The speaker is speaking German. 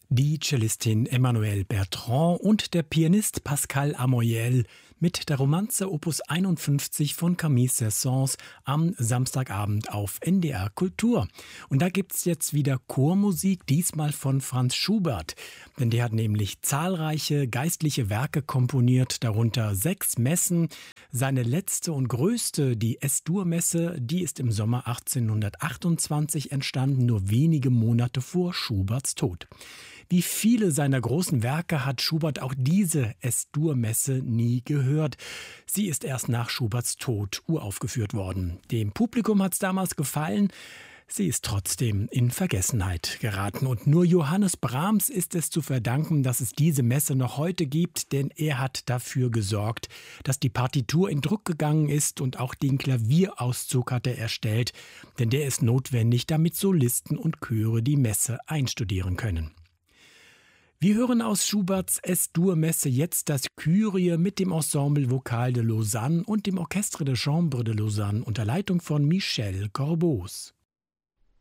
Die Cellistin Emmanuelle Bertrand und der Pianist Pascal Amoyel mit der Romanze Opus 51 von Camille Saint-Saëns am Samstagabend auf NDR Kultur. Und da gibt's jetzt wieder Chormusik, diesmal von Franz Schubert. Denn der hat nämlich zahlreiche geistliche Werke komponiert, darunter 6 Messen. Seine letzte und größte, die S-Dur-Messe, die ist im Sommer 1828 entstanden, nur wenige Monate vor Schuberts Tod. Wie viele seiner großen Werke hat Schubert auch diese S-Dur-Messe nie gehört. Sie ist erst nach Schuberts Tod uraufgeführt worden. Dem Publikum hat es damals gefallen. Sie ist trotzdem in Vergessenheit geraten. Und nur Johannes Brahms ist es zu verdanken, dass es diese Messe noch heute gibt, denn er hat dafür gesorgt, dass die Partitur in Druck gegangen ist und auch den Klavierauszug hat er erstellt, denn der ist notwendig, damit Solisten und Chöre die Messe einstudieren können. Wir hören aus Schuberts S-Dur-Messe jetzt das Kyrie mit dem Ensemble Vocal de Lausanne und dem Orchestre de Chambre de Lausanne unter Leitung von Michel Corbos.